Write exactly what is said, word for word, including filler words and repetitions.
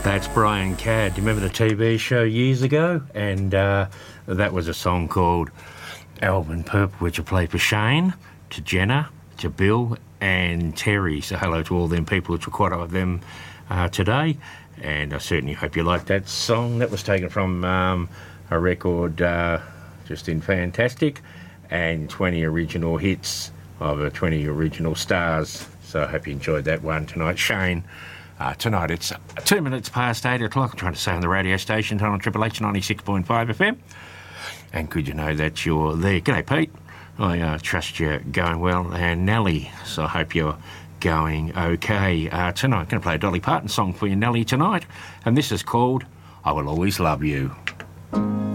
That's Brian Cadd. Do you remember the T V show years ago? And uh, that was a song called Alvin Purple, which I played for Shane, to Jenna, to Bill and Terry. So hello to all them people, which were quite a lot of them uh, today. And I certainly hope you like that song. That was taken from um, a record uh, just in Fantastic, and twenty original hits of uh, twenty original stars. So I hope you enjoyed that one tonight. Shane, uh, tonight it's two minutes past eight o'clock. I'm trying to say on the radio station, on Triple H ninety-six point five F M. And good you know that you're there. G'day, Pete. I uh, trust you're going well. And Nelly, so I hope you're going okay. Uh, tonight I'm going to play a Dolly Parton song for you, Nelly, tonight. And this is called I Will Always Love You.